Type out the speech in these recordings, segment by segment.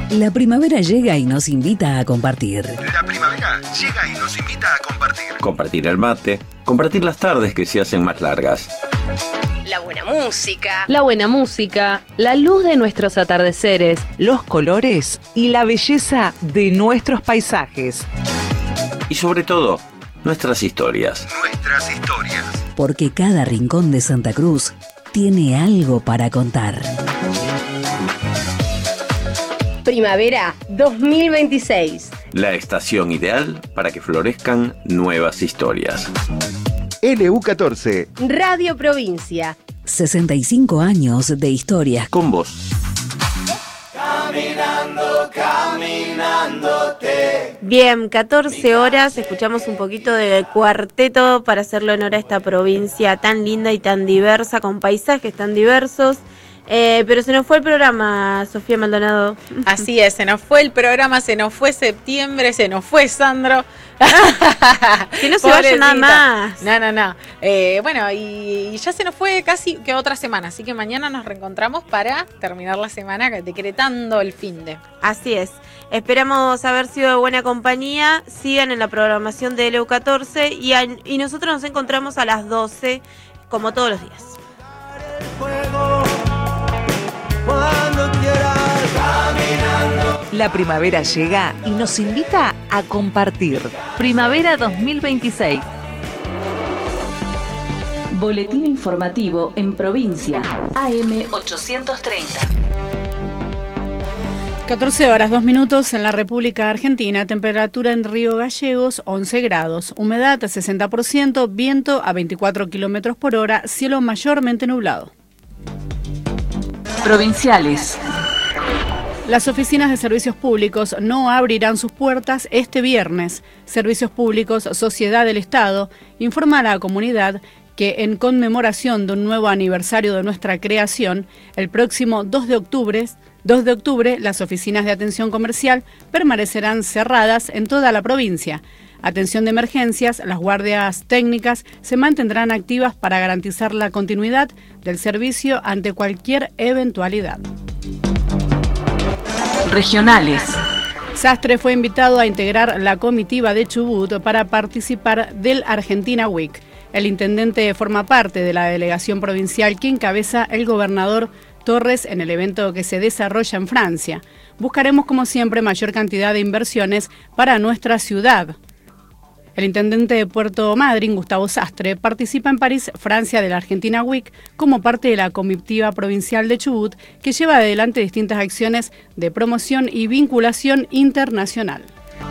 La primavera llega y nos invita a compartir. La primavera llega y nos invita a compartir. Compartir el mate, compartir las tardes que se hacen más largas. La buena música. La buena música, la luz de nuestros atardeceres, los colores y la belleza de nuestros paisajes. Y sobre todo, nuestras historias. Nuestras historias. Porque cada rincón de Santa Cruz tiene algo para contar. Primavera 2026. La estación ideal para que florezcan nuevas historias. LU14. Radio Provincia. 65 años de historias. Con vos. Caminándote. Bien, 14 horas, escuchamos un poquito de cuarteto para hacerle honor a esta provincia tan linda y tan diversa, con paisajes tan diversos. Pero se nos fue el programa, Sofía Maldonado. Así es, se nos fue el programa, se nos fue septiembre, se nos fue Sandro. Que no se vaya nada más. No. Bueno, y ya se nos fue casi que otra semana, así que mañana nos reencontramos para terminar la semana decretando el finde. Así es. Esperamos haber sido de buena compañía. Sigan en la programación de LU14 y nosotros nos encontramos a las 12, como todos los días. Cuando quieras, caminando. La primavera llega y nos invita a compartir. Primavera 2026. Boletín informativo en provincia. AM 830. 14 horas, 2 minutos en la República Argentina. Temperatura en Río Gallegos, 11 grados. Humedad, 60%. Viento a 24 kilómetros por hora. Cielo mayormente nublado. Provinciales. Las oficinas de servicios públicos no abrirán sus puertas este viernes. Servicios Públicos, Sociedad del Estado, informa a la comunidad que en conmemoración de un nuevo aniversario de nuestra creación, el próximo 2 de octubre, las oficinas de atención comercial permanecerán cerradas en toda la provincia. Atención de emergencias, las guardias técnicas se mantendrán activas para garantizar la continuidad del servicio ante cualquier eventualidad. Regionales. Sastre fue invitado a integrar la comitiva de Chubut para participar del Argentina Week. El intendente forma parte de la delegación provincial que encabeza el gobernador Torres en el evento que se desarrolla en Francia. Buscaremos, como siempre, mayor cantidad de inversiones para nuestra ciudad. El intendente de Puerto Madryn, Gustavo Sastre, participa en París, Francia, de la Argentina Week como parte de la comitiva provincial de Chubut, que lleva adelante distintas acciones de promoción y vinculación internacional.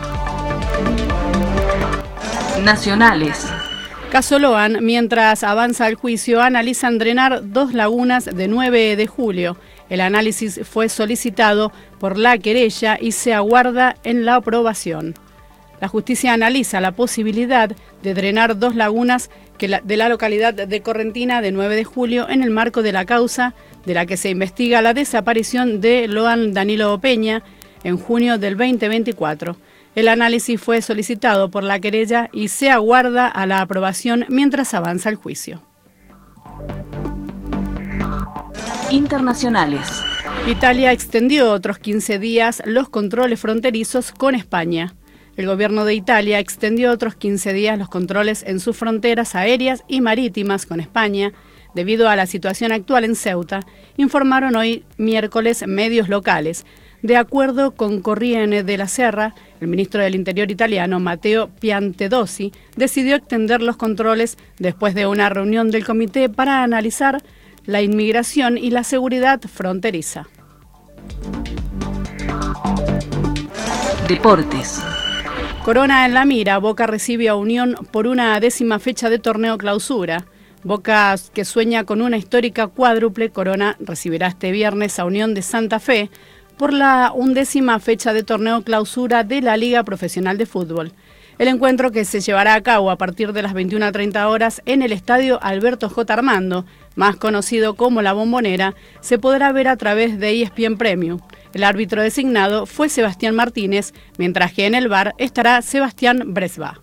Nacionales. Caso Loan, mientras avanza el juicio, analizan drenar 2 lagunas de 9 de julio. El análisis fue solicitado por la querella y se aguarda en la aprobación. La justicia analiza la posibilidad de drenar 2 lagunas de la localidad de Correntina de 9 de julio en el marco de la causa de la que se investiga la desaparición de Loan Danilo Peña en junio del 2024. El análisis fue solicitado por la querella y se aguarda a la aprobación mientras avanza el juicio. Internacionales. Italia extendió otros 15 días los controles fronterizos con España. El gobierno de Italia extendió otros 15 días los controles en sus fronteras aéreas y marítimas con España, debido a la situación actual en Ceuta, informaron hoy miércoles medios locales. De acuerdo con Corriere della Sera, el ministro del Interior italiano, Matteo Piantedosi, decidió extender los controles después de una reunión del comité para analizar la inmigración y la seguridad fronteriza. Deportes. Corona en la mira, Boca recibe a Unión por una 10ª fecha de torneo clausura. Boca, que sueña con una histórica cuádruple, Corona recibirá este viernes a Unión de Santa Fe por la 11ª fecha de torneo clausura de la Liga Profesional de Fútbol. El encuentro, que se llevará a cabo a partir de las 21:30 horas en el estadio Alberto J. Armando, más conocido como La Bombonera, se podrá ver a través de ESPN Premium. El árbitro designado fue Sebastián Martínez, mientras que en el VAR estará Sebastián Bresba.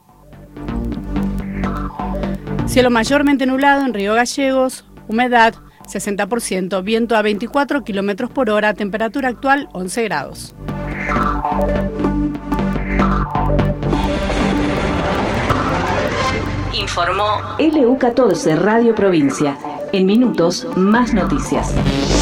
Cielo mayormente nublado en Río Gallegos, humedad 60%, viento a 24 kilómetros por hora, temperatura actual 11 grados. Informó LU14 Radio Provincia. En minutos, más noticias.